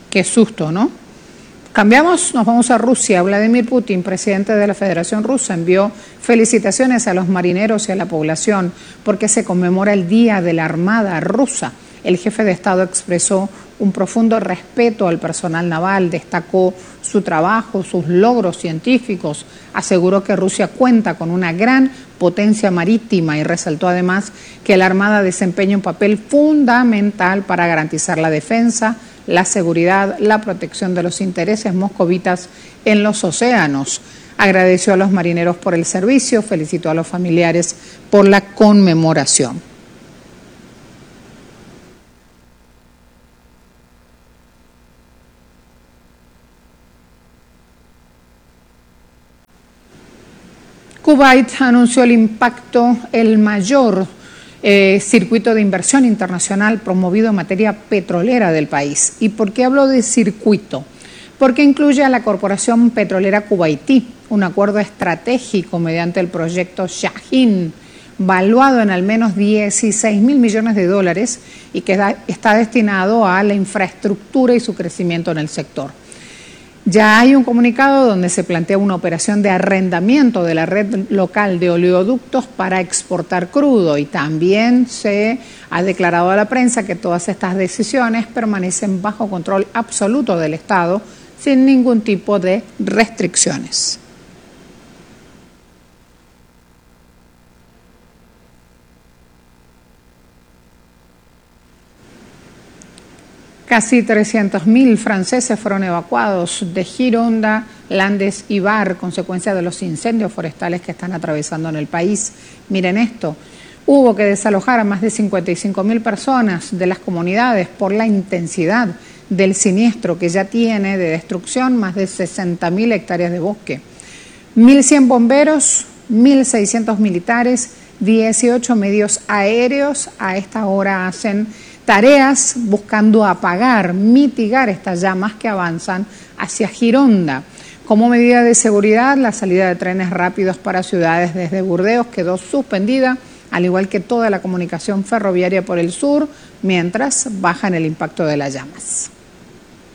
Qué susto, ¿no? Cambiamos, nos vamos a Rusia. Vladimir Putin, presidente de la Federación Rusa, envió felicitaciones a los marineros y a la población porque se conmemora el Día de la Armada Rusa. El jefe de Estado expresó un profundo respeto al personal naval, destacó su trabajo, sus logros científicos, aseguró que Rusia cuenta con una gran potencia marítima y resaltó además que la Armada desempeña un papel fundamental para garantizar la defensa, la seguridad, la protección de los intereses moscovitas en los océanos. Agradeció a los marineros por el servicio, felicitó a los familiares por la conmemoración. Kuwait anunció el mayor circuito de inversión internacional promovido en materia petrolera del país. ¿Y por qué hablo de circuito? Porque incluye a la Corporación Petrolera Kuwaití, un acuerdo estratégico mediante el proyecto Shaheen, valuado en al menos 16.000 millones de dólares y que está destinado a la infraestructura y su crecimiento en el sector. Ya hay un comunicado donde se plantea una operación de arrendamiento de la red local de oleoductos para exportar crudo y también se ha declarado a la prensa que todas estas decisiones permanecen bajo control absoluto del Estado sin ningún tipo de restricciones. Casi 300.000 franceses fueron evacuados de Gironda, Landes y Var, consecuencia de los incendios forestales que están atravesando en el país. Miren esto, hubo que desalojar a más de 55.000 personas de las comunidades por la intensidad del siniestro que ya tiene de destrucción más de 60.000 hectáreas de bosque. 1.100 bomberos, 1.600 militares, 18 medios aéreos a esta hora hacen tareas buscando mitigar estas llamas que avanzan hacia Gironda. Como medida de seguridad, la salida de trenes rápidos para ciudades desde Burdeos quedó suspendida, al igual que toda la comunicación ferroviaria por el sur, mientras bajan el impacto de las llamas.